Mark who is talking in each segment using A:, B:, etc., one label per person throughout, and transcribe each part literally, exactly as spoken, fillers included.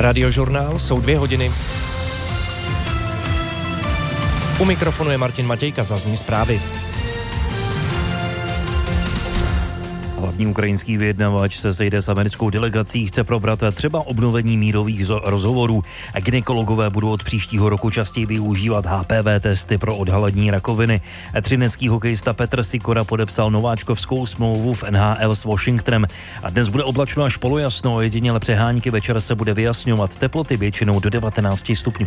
A: Radiožurnál, jsou dvě hodiny. U mikrofonu je Martin Matějka, zazní zprávy.
B: Hlavní ukrajinský vyjednavač se sejde s americkou delegací, chce probrat třeba obnovení mírových rozhovorů. Gynekologové budou od příštího roku častěji využívat H P V testy pro odhalení rakoviny. Třinecký hokejista Petr Sikora podepsal nováčkovskou smlouvu v N H L s Washingtonem. A dnes bude oblačno až polojasno, ojediněle přehánky, večer se bude vyjasňovat, teploty většinou do devatenáct stupňů.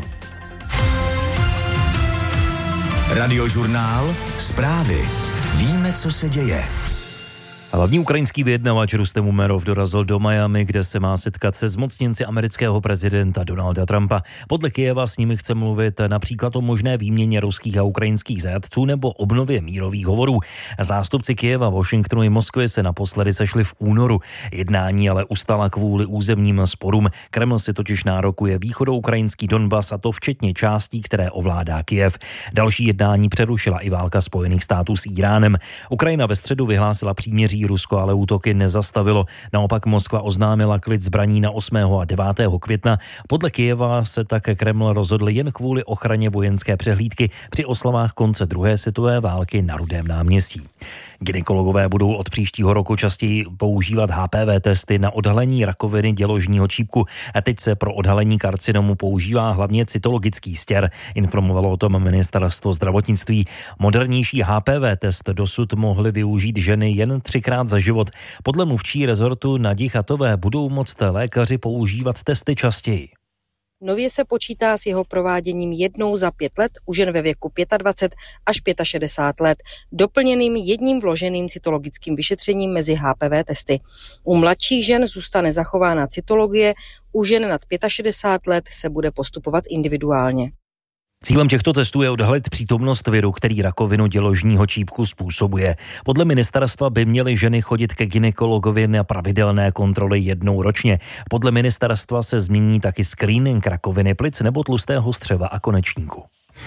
C: Radiožurnál, zprávy. Víme, co se děje.
B: Hlavní ukrajinský vyjednavač Rustem Umerov dorazil do Miami, kde se má setkat se zmocněnci amerického prezidenta Donalda Trumpa. Podle Kyjeva s nimi chce mluvit například o možné výměně ruských a ukrajinských zajatců nebo obnově mírových hovorů. Zástupci Kyjeva, Washingtonu i Moskvy se naposledy sešli v únoru. Jednání ale ustala kvůli územním sporům. Kreml si totiž nárokuje východoukrajinský Donbas, a to včetně částí, které ovládá Kyjev. Další jednání přerušila i válka Spojených států s Íránem. Ukrajina ve středu vyhlásila příměří, Rusko ale útoky nezastavilo. Naopak Moskva oznámila klid zbraní na osmého a devátého května. Podle Kyjeva se tak Kreml rozhodl jen kvůli ochraně vojenské přehlídky při oslavách konce druhé světové války na Rudém náměstí. Gynekologové budou od příštího roku častěji používat H P V testy na odhalení rakoviny děložního čípku. A teď se pro odhalení karcinomu používá hlavně cytologický stěr, informovalo o tom ministerstvo zdravotnictví. Modernější H P V test dosud mohly využít ženy jen třikrát za život. Podle mluvčí rezortu Nadi Chatové budou moct lékaři používat testy častěji.
D: Nově se počítá s jeho prováděním jednou za pět let u žen ve věku dvacet pět až šedesát pět let, doplněným jedním vloženým cytologickým vyšetřením mezi H P V testy. U mladších žen zůstane zachována cytologie, u žen nad šedesát pět let se bude postupovat individuálně.
B: Cílem těchto testů je odhalit přítomnost viru, který rakovinu děložního čípku způsobuje. Podle ministerstva by měly ženy chodit ke gynekologovi na pravidelné kontroly jednou ročně. Podle ministerstva se změní taky screening rakoviny plic nebo tlustého střeva a konečníku.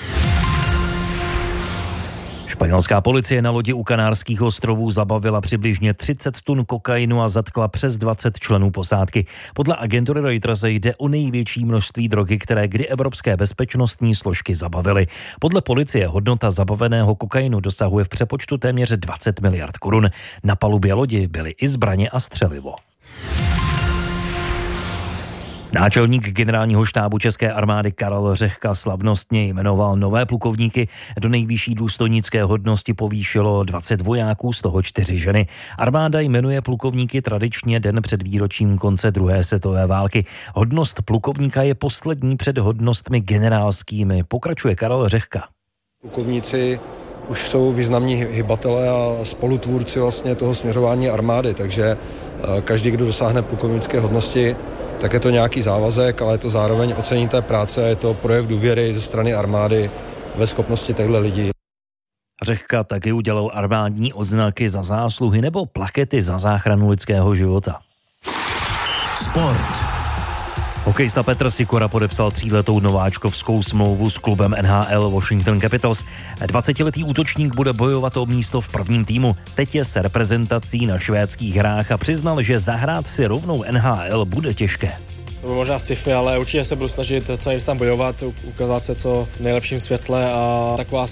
B: Španělská policie na lodi u Kanárských ostrovů zabavila přibližně třicet tun kokainu a zatkla přes dvacet členů posádky. Podle agentury Reuters jde o největší množství drogy, které kdy evropské bezpečnostní složky zabavily. Podle policie hodnota zabaveného kokainu dosahuje v přepočtu téměř dvacet miliard korun. Na palubě lodi byly i zbraně a střelivo. Náčelník generálního štábu České armády Karel Řehka slavnostně jmenoval nové plukovníky. Do nejvyšší důstojnické hodnosti povýšilo dvacet vojáků, z toho čtyři ženy. Armáda jmenuje plukovníky tradičně den před výročím konce druhé světové války. Hodnost plukovníka je poslední před hodnostmi generálskými, pokračuje Karel Řehka.
E: Plukovníci už jsou významní hybatelé a spolutvůrci vlastně toho směřování armády, takže každý, kdo dosáhne plukovnické hodnosti, tak je to nějaký závazek, ale je to zároveň ocení té práce, je to projev důvěry ze strany armády ve schopnosti těchto lidí.
B: Řehka taky udělal armádní odznaky za zásluhy nebo plakety za záchranu lidského života.
C: Sport.
B: Hokejista Petr Sikora podepsal tříletou nováčkovskou smlouvu s klubem N H L Washington Capitals. dvacetiletý útočník bude bojovat o místo v prvním týmu. Teď je s reprezentací na švédských hrách a přiznal, že zahrát si rovnou N H L bude těžké.
F: To bylo možná sci-fi, ale určitě se budu snažit co nejvíc tam bojovat, ukázat se co v nejlepším světle a taková